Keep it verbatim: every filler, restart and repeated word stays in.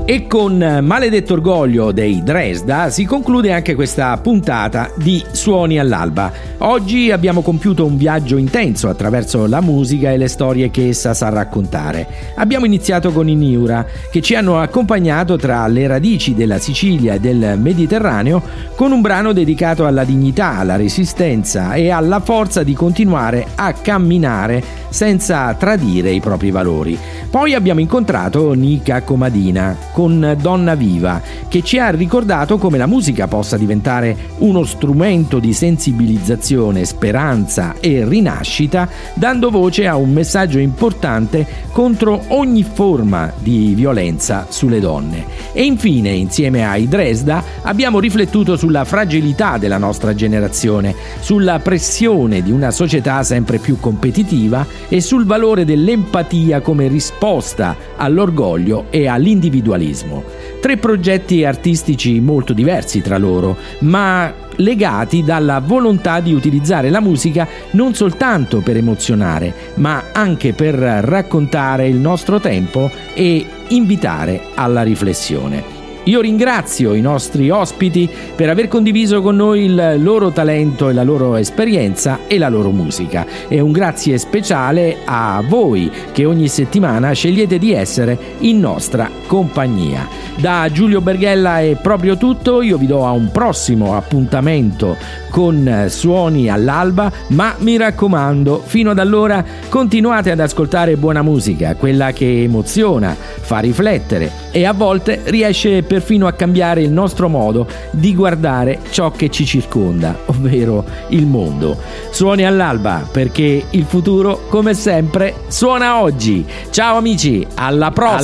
E con Maledetto Orgoglio dei Dresda si conclude anche questa puntata di Suoni all'Alba. Oggi abbiamo compiuto un viaggio intenso attraverso la musica e le storie che essa sa raccontare. Abbiamo iniziato con i Niura, che ci hanno accompagnato tra le radici della Sicilia e del Mediterraneo con un brano dedicato alla dignità, alla resistenza e alla forza di continuare a camminare senza tradire i propri valori. Poi abbiamo incontrato Nica Comadina con Donna Viva, che ci ha ricordato come la musica possa diventare uno strumento di sensibilizzazione, speranza e rinascita, dando voce a un messaggio importante contro ogni forma di violenza sulle donne. E infine, insieme ai Dresda, abbiamo riflettuto sulla fragilità della nostra generazione, sulla pressione di una società sempre più competitiva e sul valore dell'empatia come risposta all'orgoglio e all'individualismo. Tre progetti artistici molto diversi tra loro, ma legati dalla volontà di utilizzare la musica non soltanto per emozionare, ma anche per raccontare il nostro tempo e invitare alla riflessione. Io ringrazio i nostri ospiti per aver condiviso con noi il loro talento e la loro esperienza e la loro musica. E un grazie speciale a voi che ogni settimana scegliete di essere in nostra compagnia. Da Giulio Berghella è proprio tutto, io vi do a un prossimo appuntamento con Suoni all'Alba, ma mi raccomando, fino ad allora continuate ad ascoltare buona musica, quella che emoziona, fa riflettere e a volte riesce perfino a cambiare il nostro modo di guardare ciò che ci circonda, ovvero il mondo. Suoni all'Alba, perché il futuro, come sempre, suona oggi. Ciao amici, alla prossima!